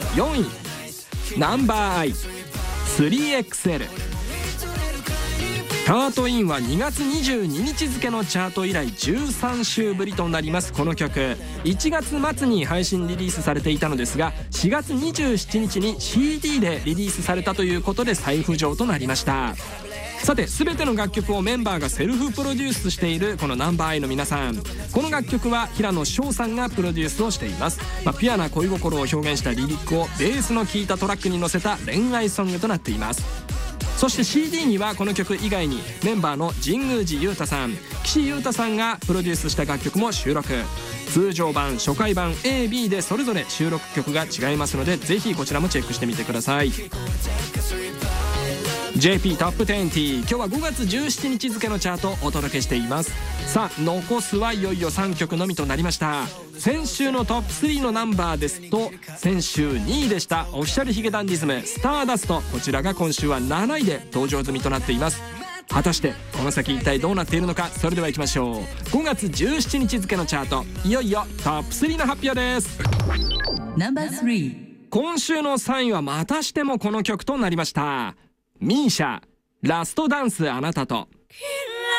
4位ナンバーアイ 3XL。 ハートインは2月22日付のチャート以来13週ぶりとなります。この曲1月末に配信リリースされていたのですが、4月27日に CD でリリースされたということで再浮上となりました。さて、全ての楽曲をメンバーがセルフプロデュースしているこのナンバーアイの皆さん、この楽曲は平野紫耀さんがプロデュースをしています。ピュアな恋心を表現したリリックをベースの効いたトラックに乗せた恋愛ソングとなっています。そして CD にはこの曲以外にメンバーの神宮寺勇太さん、岸優太さんがプロデュースした楽曲も収録。通常版、初回版 A、B でそれぞれ収録曲が違いますので、ぜひこちらもチェックしてみてください。JP トップ20、今日は5月17日付のチャートをお届けしています。さあ、残すはいよいよ3曲のみとなりました。先週のトップ3のナンバーですと、先週2位でしたオフィシャルヒゲダンディズムスターダスト、こちらが今週は7位で登場済みとなっています。果たしてこの先一体どうなっているのか、それではいきましょう。5月17日付のチャート、いよいよトップ3の発表です。 ナンバー3、 今週の3位はまたしてもこの曲となりました。ミーシャ、ラストダンスあなたと。